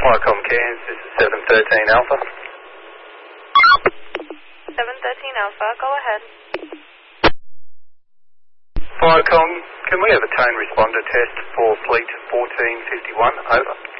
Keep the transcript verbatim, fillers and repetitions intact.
Firecom Cairns, this is seven thirteen Alpha. seven thirteen Alpha, go ahead. Firecom, can we have a tone responder test for Fleet fourteen fifty-one? Over.